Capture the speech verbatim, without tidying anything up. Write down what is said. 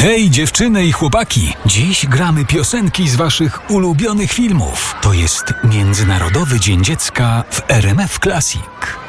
Hej dziewczyny i chłopaki, dziś gramy piosenki z waszych ulubionych filmów. To jest Międzynarodowy Dzień Dziecka w R M F Classic.